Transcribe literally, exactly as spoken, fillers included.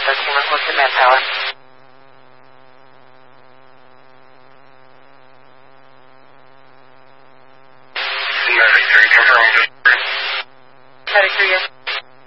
thirteen, what's the manpower? Medic three, confirming. Medic three, yes.